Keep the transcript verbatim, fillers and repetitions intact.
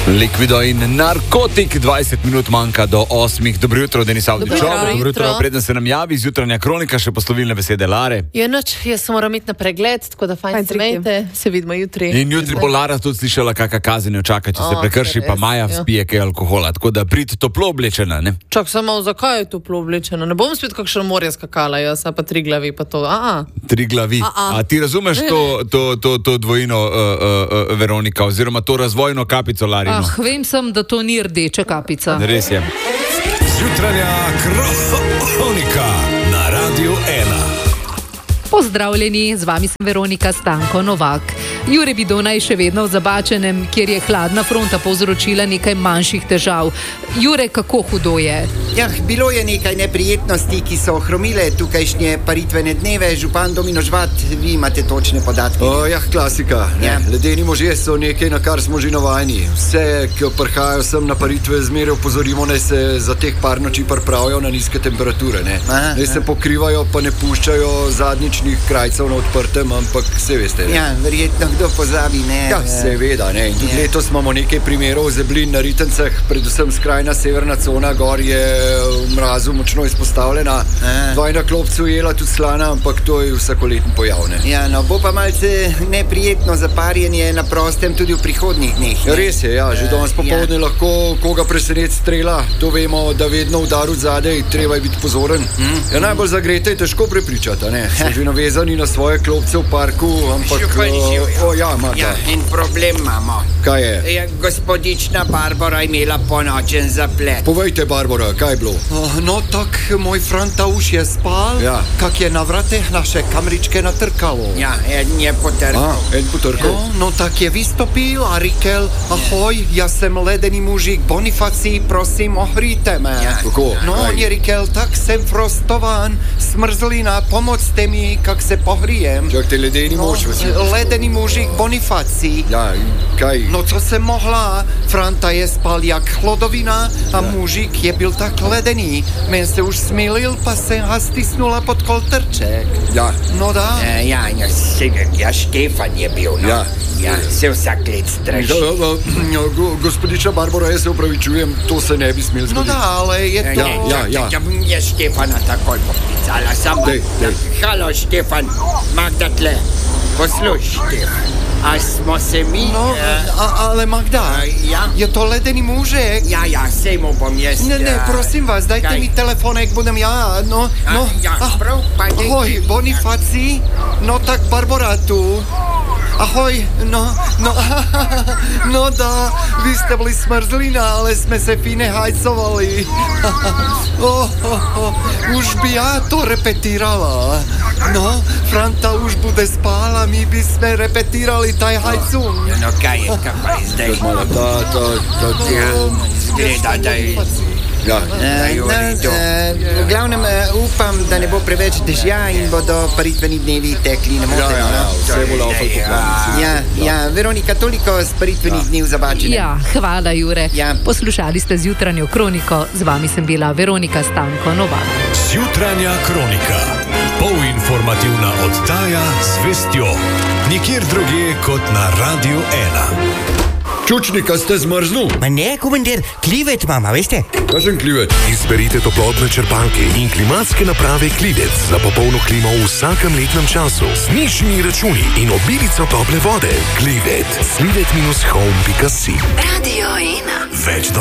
Likvido in narkotik, dvajset minut manjka do osmih. Dobro jutro, Denis Avdićov. Dobro jutro. Preden se nam javi zjutranja kronika, še poslovilne besede Lare. Je noč, jaz sem moram iti na pregled, tako da fajn se mejte, se vidimo jutri. In jutri bo Lara tudi slišala, kakšna kazen jo čaka, če se prekrši, pa Maja spije kaj alkohola. Tako da prid toplo oblečena, ne? Čak samo, zakaj je toplo oblečena? Ne bom spet kakšno morje skakala, jaz pa tri glavi pa to. A-a. Tri glavi. A-a. A ti razumeš to, to, to, to dvojino, uh, uh, uh, Veronika, oziroma to razvojno kapico Larino? Ah, vem sem, da to ni rdeča kapica. Res je. Zjutranja kronika na Radiu ena. Pozdravljeni, z vami sem Veronika Stanko Novak. Jure Bidona je še vedno v Zabačenem, kjer je hladna fronta povzročila nekaj manjših težav. Jure, kako hudo je? Ja, bilo je nekaj neprijetnosti, ki so ohromile tukajšnje paritvene dneve. Župan Domino Žvat, vi imate točne podatke. O, ja, klasika. Ja. Ledeni možje so nekaj, na kar smo že navajeni. Vse, ki prihajajo sem na paritve, zmeraj opozorimo, ne se za teh par noči pripravijo na nizke temperature. Ne, aha, ne se pokrivajo, pa ne puščajo zadnjičnih krajcev na odprtem, ampak se veste. Ne? Ja, verjetno kdo pozabi, ne? Ja, seveda, ne. In tudi ja. Letos imamo nekaj primerov zeblin na Ritencah, predvsem skrajna severna cona gor je v mrazu močno izpostavljena. Dvajna klopcu jela tudi slana, ampak to je vsakoletni pojav, ne. Ja, no, bo pa malce neprijetno zaparjenje na prostem tudi v prihodnjih dneh. Ja, res je, ja, že danes popoldne ja. Lahko koga presenet strela, to vemo, da vedno udar od zadej, treba je biti pozoren. Hmm. Ja, najbolj zagrete je težko prepričati, ne. So že navezani na svoje klopce v parku, ampak... O, ja, ja, in problem imamo. Kaj je? je? Gospodična Barbara imela ponočen zaplet. Povejte, Barbara, kaj je bilo? Oh, no, tak moj Frantauš je spal, ja. Kak je na vrateh naše kamričke natrkalo. Ja, en je potrkal. A, en potrkal. No, no, tak je vystopil a rikel, ahoj, ja sem ledený mužík Bonifacii, prosím, ohríte me. Ja. Kako? No, on je rikel, tak sem frostován, smrzlina, pomocte mi, kak se pohrijem. Čak, te ledeni no, mož, vsi. Ledený mužík Bonifacii. Ja, kaj? No, co jsem mohla? Franta je spal jak chlodovina a ja. Mužík je byl tak ledený. Men se už smilil, pa se ha stisnula pod koltrček. Ja. No da. E, ja, ja, ja, Štefan je bil, no. Ja. Ja, se vsak let straši. Ja, ja, ja, go, gospodiča Barbara, jaz se upravičujem, to se ne bi smel zgoditi. No da, ale je to... Ja, ja, ja. Ja, ja, je Štefana takoj poklicala, samo... Dej, dej. Halo, Štefan, Magda tle. Posluš, Štefan. A smo se mi... No, a, ale Magda, a, ja? Je to ledený mužek? Ja, ja, sej mu bom jaz... Ne, ne, prosím vás, dajte kaj? Mi telefonek, budem ja, no, a, no... Ja, ah, prav, pa dej... Ahoj, Bonifacii? No tak Barbara tu. Ahoj, no, no, no da, vy ste boli smrzlina, ale sme se fine hajcovali. Oh, oh, oh, už by ja to repetírala. No, Franta už bude spála, my by sme repetírali taj hajcu. No, kaj je, kaj je zdaj? To, to, to, to, ja, zgleda, da je... Ja, e, na, e, v glavnem e, upam, da ne bo preveč dežja in bodo paritveni dnevi tekli nemoteno. Ja, ja, ja, vse bo laufal po planu. Ja, ja, Veronika, toliko z paritvenih ja. Dni v Zabačenem. Ja, hvala, Jure. Ja. Poslušali ste zjutranjo kroniko, z vami sem bila Veronika Stanko Novak. Zjutranja kronika, polinformativna oddaja z vestjo. Nikjer drugje kot na Radiu ena. Čučnika ste zmrznul? Ma ne, komandir, klivet mama, veste? Kaj sem klivet? Izberite toplotne črpalke in klimatske naprave Klivec za popolno klimo v vsakem letnem času s nižjimi računi in obilico tople vode. Klivet. klivet dash home pika si. Radio ena. Več